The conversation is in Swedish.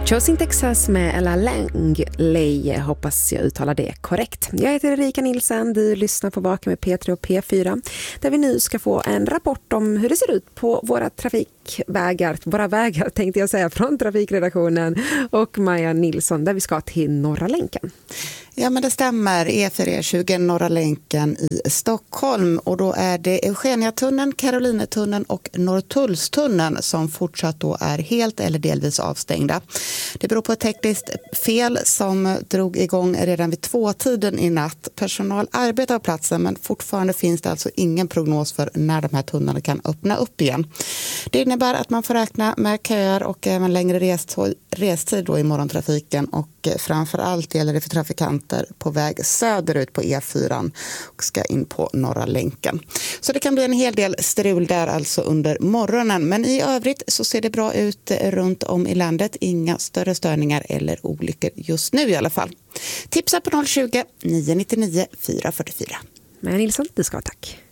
Choosing Texas med Ella Langley, hoppas jag uttalar det korrekt. Jag heter Erika Nilsson, du lyssnar på Vaken med P3 och P4, där vi nu ska få en rapport om hur det ser ut på våra vägar tänkte jag säga, från trafikredaktionen och Maja Nilsson, där vi ska till Norra länken. Ja, men det stämmer. E4-E20 Norra länken i Stockholm, och då är det Eugeniatunneln, Karolinetunneln och Norrtullstunneln som fortsatt då är helt eller delvis avstängda. Det beror på ett tekniskt fel som drog igång redan vid 2-tiden i natt. Personal arbetar på platsen, men fortfarande finns det alltså ingen prognos för när de här tunnlarna kan öppna upp igen. Det innebär att man får räkna med köer och även längre restid då i morgontrafiken, och framförallt gäller det för trafikanter på väg söderut på E4 och ska in på Norra länken. Så det kan bli en hel del strul där alltså under morgonen, men i övrigt så ser det bra ut runt om i landet. Inga större störningar eller olyckor just nu i alla fall. Tipsa på 020 999 444. Maja Nilsson, du ska ha tack.